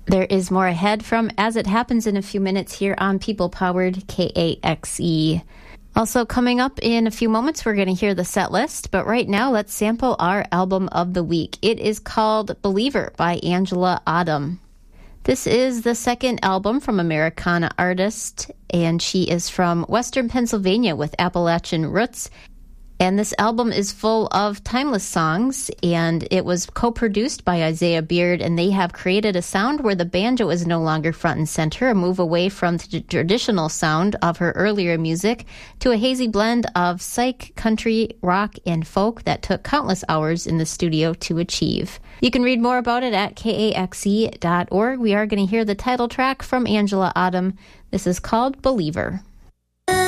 There is more ahead from As It Happens in a few minutes here on People-Powered KAXE. Also coming up in a few moments, we're going to hear the set list, but right now let's sample our album of the week. It is called Believer by Angela Autumn. This is the second album from Americana artist, and she is from Western Pennsylvania with Appalachian roots. And this album is full of timeless songs, and it was co-produced by Isaiah Beard, and they have created a sound where the banjo is no longer front and center, a move away from the traditional sound of her earlier music to a hazy blend of psych, country, rock, and folk that took countless hours in the studio to achieve. You can read more about it at kaxe.org. We are going to hear the title track from Angela Autumn. This is called Believer.